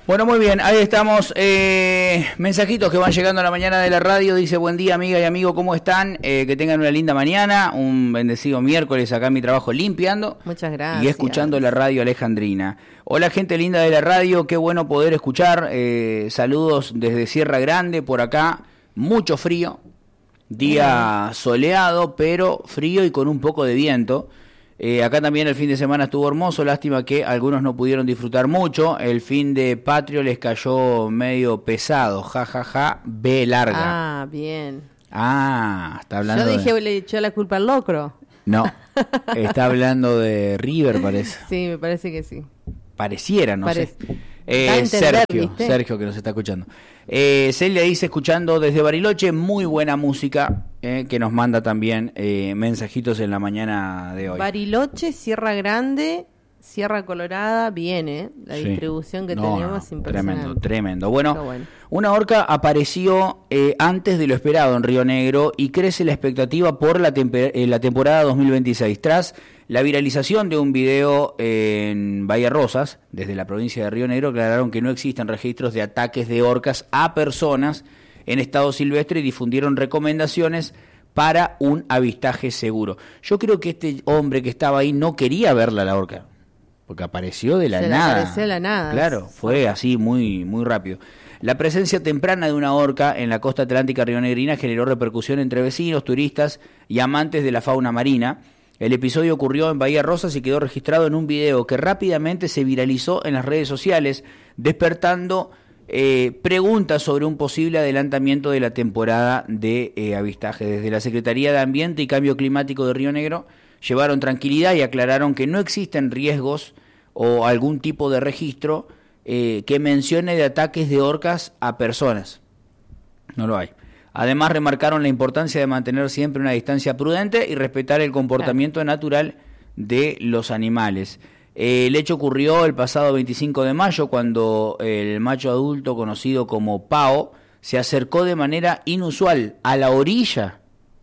Bueno, muy bien, ahí estamos. Mensajitos que van llegando a la mañana de la radio. Dice, buen día, amiga y amigo, ¿cómo están? Que tengan una linda mañana, un bendecido miércoles acá en mi trabajo limpiando. Muchas gracias. Y escuchando la radio alejandrina. Hola, gente linda de la radio, qué bueno poder escuchar. Saludos desde Sierra Grande, por acá. Mucho frío, día soleado, pero frío y con un poco de viento. Acá también el fin de semana estuvo hermoso, lástima que algunos no pudieron disfrutar mucho. El fin de patrio les cayó medio pesado, B larga. Ah, bien. Ah, está hablando. Yo dije, le echó la culpa al locro. No, está hablando de River, parece. Sí, me parece que sí. Pareciera, no sé. Sergio, que nos está escuchando. Celia dice, escuchando desde Bariloche, muy buena música, que nos manda también mensajitos en la mañana de hoy. Bariloche, Sierra Grande, Sierra Colorada, bien, la distribución que tenemos es impresionante. Tremendo. Bueno, una orca apareció antes de lo esperado en Río Negro y crece la expectativa por la temporada 2026. Tras la viralización de un video en Bahía Rosas, desde la provincia de Río Negro, aclararon que no existen registros de ataques de orcas a personas en estado silvestre y difundieron recomendaciones para un avistaje seguro. Yo creo que este hombre que estaba ahí no quería verla la orca, porque apareció de la nada. Apareció de la nada. Claro, fue así muy, muy rápido. La presencia temprana de una orca en la costa atlántica rionegrina generó repercusión entre vecinos, turistas y amantes de la fauna marina. El episodio ocurrió en Bahía Rosas y quedó registrado en un video que rápidamente se viralizó en las redes sociales, despertando preguntas sobre un posible adelantamiento de la temporada de avistaje. Desde la Secretaría de Ambiente y Cambio Climático de Río Negro llevaron tranquilidad y aclararon que no existen riesgos o algún tipo de registro que mencione de ataques de orcas a personas. No lo hay. Además, remarcaron la importancia de mantener siempre una distancia prudente y respetar el comportamiento natural de los animales. El hecho ocurrió el pasado 25 de mayo, cuando el macho adulto, conocido como Pao, se acercó de manera inusual a la orilla.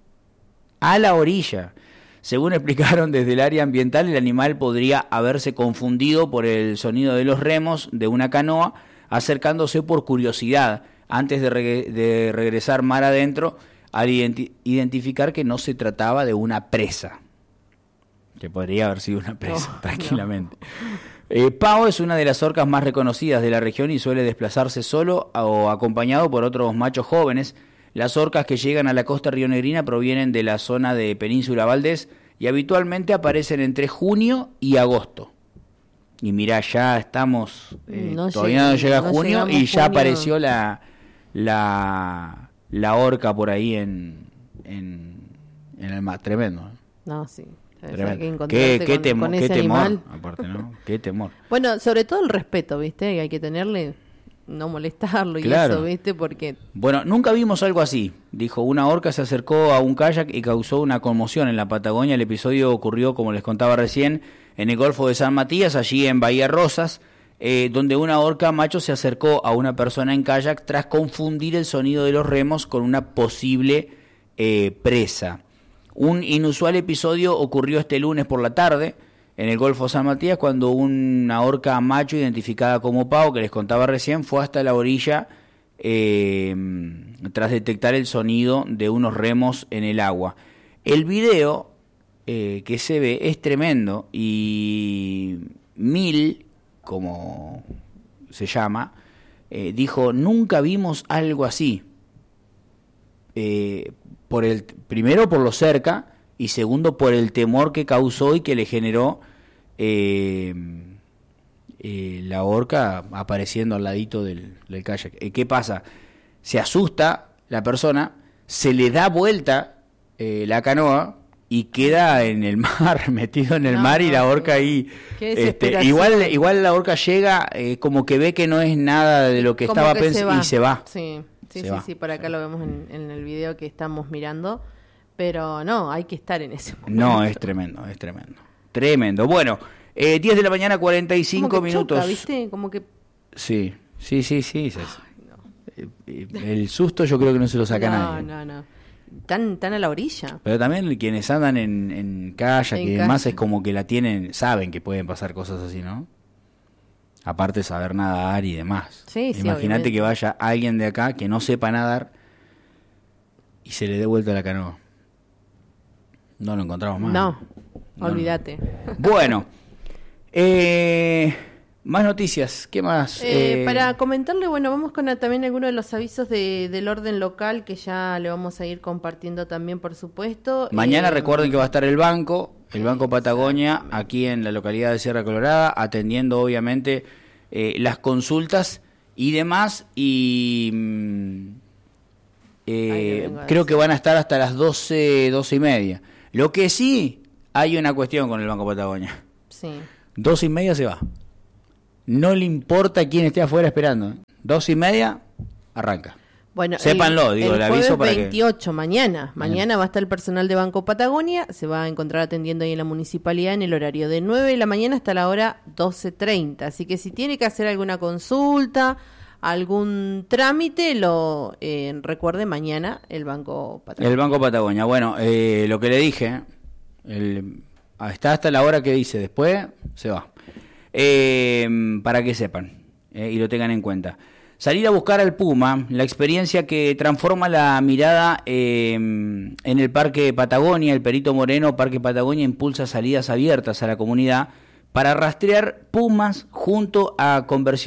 Según explicaron desde el área ambiental, el animal podría haberse confundido por el sonido de los remos de una canoa, acercándose por curiosidad, antes de regresar mar adentro, al identificar que no se trataba de una presa. Que podría haber sido una presa, tranquilamente. Pao es una de las orcas más reconocidas de la región y suele desplazarse solo o acompañado por otros machos jóvenes. Las orcas que llegan a la costa rionegrina provienen de la zona de Península Valdés y habitualmente aparecen entre junio y agosto. Y mirá, ya estamos, todavía no llega junio y ya apareció la orca por ahí en el mar. Tremendo. No, sí. Qué temor, aparte, ¿no? Qué temor. Bueno, sobre todo el respeto, ¿viste? Que hay que tenerle, no molestarlo y eso, ¿viste? Porque... Bueno, nunca vimos algo así. Dijo, una orca se acercó a un kayak y causó una conmoción en la Patagonia. El episodio ocurrió, como les contaba recién, en el Golfo de San Matías, allí en Bahía Rosas, donde una orca macho se acercó a una persona en kayak tras confundir el sonido de los remos con una posible presa. Un inusual episodio ocurrió este lunes por la tarde en el Golfo San Matías, cuando una orca macho identificada como Pao, que les contaba recién, fue hasta la orilla tras detectar el sonido de unos remos en el agua. El video que se ve es tremendo y Mil, como se llama, dijo, nunca vimos algo así. Primero por lo cerca y segundo por el temor que causó y que le generó la orca apareciendo al ladito del kayak. ¿Qué pasa? Se asusta la persona, se le da vuelta la canoa y queda en el mar, metido en el mar, y la orca ahí igual la orca llega, como que ve que no es nada de lo que estaba pensando y se va. Sí, por acá lo vemos en el video que estamos mirando, pero no, hay que estar en ese momento. No, es tremendo. Bueno, 10 de la mañana, 45 como que minutos. Choca, ¿viste? Como que... Sí. Ay, no. El susto yo creo que no se lo saca nadie. No. Tan a la orilla. Pero también quienes andan en kayak y demás es como que la tienen, saben que pueden pasar cosas así, ¿no? Aparte de saber nadar y demás. Sí, sí, Imagínate obviamente. que vaya alguien de acá que no sepa nadar y se le dé vuelta la canoa. No lo encontramos más. No, olvídate. Bueno, más noticias. ¿Qué más? Para comentarle, bueno, vamos con también algunos de los avisos del orden local que ya le vamos a ir compartiendo también, por supuesto. Mañana recuerden que va a estar el Banco Patagonia, aquí en la localidad de Sierra Colorada, atendiendo obviamente las consultas y demás. Y creo que van a estar hasta las 12:30. Lo que sí, hay una cuestión con el Banco Patagonia. Sí. 12:30 se va. No le importa quién esté afuera esperando. 12:30 arranca. Bueno, sépanlo, digo, el le aviso jueves para 28, mañana va a estar el personal de Banco Patagonia, se va a encontrar atendiendo ahí en la municipalidad en el horario de 9 de la mañana hasta la hora 12:30. Así que si tiene que hacer alguna consulta, algún trámite, recuerde mañana el Banco Patagonia. El Banco Patagonia. Bueno, lo que le dije, está hasta la hora que dice, después se va. Para que sepan y lo tengan en cuenta. Salir a buscar al puma, la experiencia que transforma la mirada en el Parque Patagonia. El Perito Moreno Parque Patagonia impulsa salidas abiertas a la comunidad para rastrear pumas junto a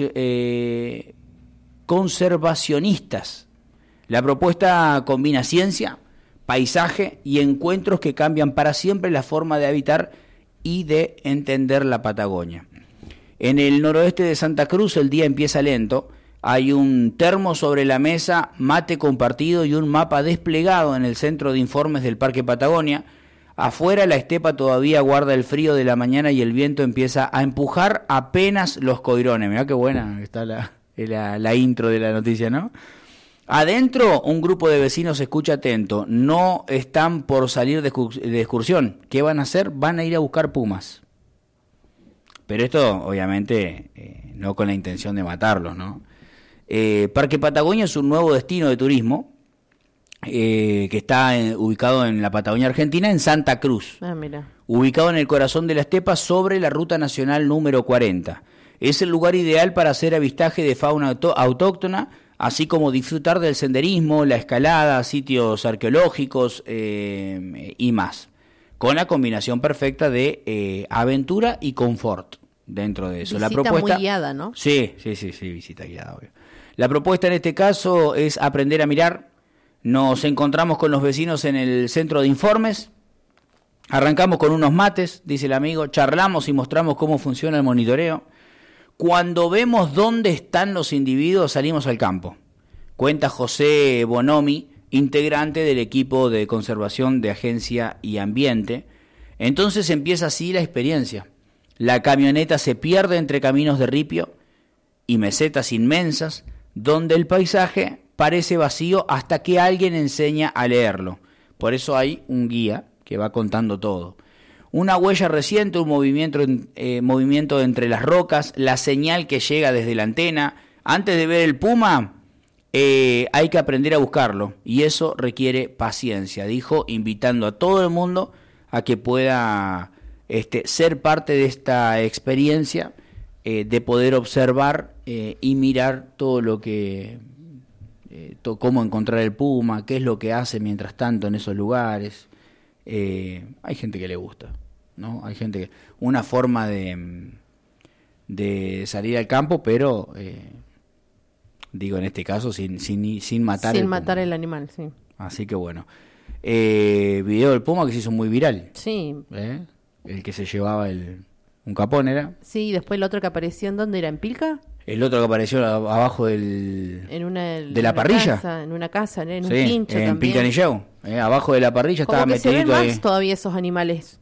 conservacionistas. La propuesta combina ciencia, paisaje y encuentros que cambian para siempre la forma de habitar y de entender la Patagonia. En el noroeste de Santa Cruz el día empieza lento. Hay un termo sobre la mesa, mate compartido y un mapa desplegado en el centro de informes del Parque Patagonia. Afuera la estepa todavía guarda el frío de la mañana y el viento empieza a empujar apenas los coirones. Mirá qué buena está la intro de la noticia, ¿no? Adentro un grupo de vecinos escucha atento. No están por salir de excursión. ¿Qué van a hacer? Van a ir a buscar pumas. Pero esto obviamente no con la intención de matarlos, ¿no? Parque Patagonia es un nuevo destino de turismo que está ubicado en la Patagonia Argentina, en Santa Cruz. Mira. Ubicado en el corazón de la estepa sobre la Ruta Nacional número 40. Es el lugar ideal para hacer avistaje de fauna autóctona, así como disfrutar del senderismo, la escalada, sitios arqueológicos y más. Con la combinación perfecta de aventura y confort dentro de eso. Visita la propuesta muy guiada, ¿no? Sí, visita guiada, obvio. La propuesta en este caso es aprender a mirar. Nos encontramos con los vecinos en el centro de informes. Arrancamos con unos mates, dice el amigo. Charlamos y mostramos cómo funciona el monitoreo. Cuando vemos dónde están los individuos, salimos al campo. Cuenta José Bonomi, integrante del equipo de conservación de Agencia y Ambiente. Entonces empieza así la experiencia. La camioneta se pierde entre caminos de ripio y mesetas inmensas, donde el paisaje parece vacío hasta que alguien enseña a leerlo. Por eso hay un guía que va contando todo. Una huella reciente, un movimiento entre las rocas, la señal que llega desde la antena. Antes de ver el puma, hay que aprender a buscarlo, y eso requiere paciencia, dijo, invitando a todo el mundo a que pueda ser parte de esta experiencia, de poder observar y mirar todo lo que, cómo encontrar el puma, qué es lo que hace mientras tanto en esos lugares. Hay gente que le gusta, ¿no? Hay gente que, una forma de salir al campo, pero digo en este caso sin matar sin matar el animal, sí. Así que bueno, video del puma que se hizo muy viral. Sí. El que se llevaba un capón era. Sí, y después el otro que apareció, ¿en dónde era? ¿En Pilca? El otro que apareció abajo de la parrilla. En una casa, en un sí, quincho en también. Pilcanillao. Abajo de la parrilla como estaba que se ven metidito más ahí. todavía esos animales.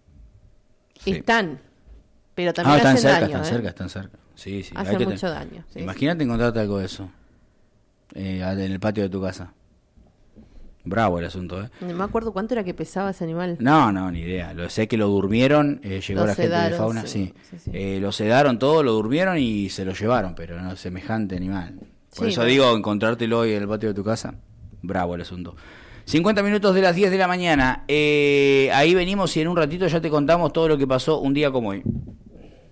Sí. Están, pero también hacen daño. Están cerca. Sí, hacen mucho daño. Sí, imagínate encontrarte algo de eso en el patio de tu casa. Bravo el asunto, No me acuerdo cuánto era que pesaba ese animal. No, ni idea. Lo sé que lo durmieron, llegó la gente de fauna, sí. Lo sedaron todo, lo durmieron y se lo llevaron, pero no, semejante animal. Por eso digo, encontrártelo hoy en el patio de tu casa, bravo el asunto. 50 minutos de las 10 de la mañana, ahí venimos y en un ratito ya te contamos todo lo que pasó un día como hoy.